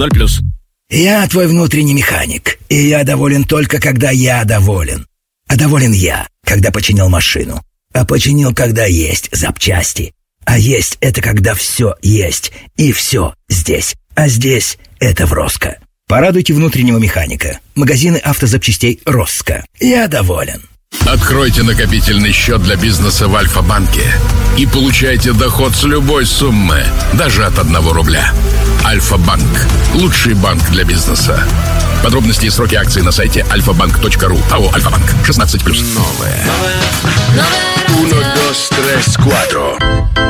0+. Я твой внутренний механик, и я доволен только, когда я доволен. А доволен я, когда починил машину. А починил, когда есть запчасти. А есть — это когда все есть, и все здесь. А здесь — это в Роско. Порадуйте внутреннего механика. Магазины автозапчастей Роско. Я доволен. Откройте накопительный счет для бизнеса в Альфа-банке и получайте доход с любой суммы, даже от 1 рубля. Альфа-банк. Лучший банк для бизнеса. Подробности и сроки акций на сайте alfabank.ru. АО «Альфа-банк». 16+. Новое. 1, 2, 3, 4.